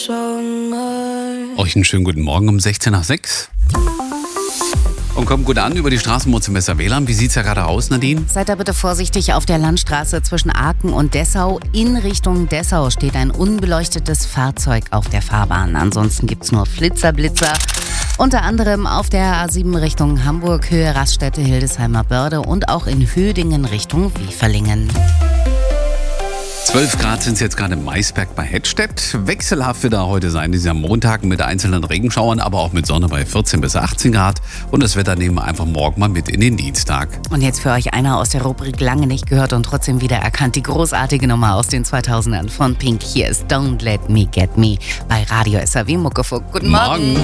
Euch einen schönen guten Morgen um 16 nach 6. Und kommt gut an über die Straßenmauer zum WLAN. Wie sieht's ja gerade aus, Nadine? Seid da bitte vorsichtig auf der Landstraße zwischen Aachen und Dessau. In Richtung Dessau steht ein unbeleuchtetes Fahrzeug auf der Fahrbahn. Ansonsten gibt's nur Flitzer. Unter anderem auf der A7 Richtung Hamburg, Höhe Raststätte Hildesheimer Börde und auch in Hüdingen Richtung Wieferlingen. 12 Grad sind es jetzt gerade im Maisberg bei Hettstedt. Wechselhaft wird da heute sein, dieser Montag mit einzelnen Regenschauern, aber auch mit Sonne bei 14 bis 18 Grad. Und das Wetter nehmen wir einfach morgen mal mit in den Dienstag. Und jetzt für euch einer aus der Rubrik lange nicht gehört und trotzdem wieder erkannt. Die großartige Nummer aus den 2000ern von Pink. Hier ist Don't Let Me Get Me bei Radio SAW Muckefuck. Guten Morgen.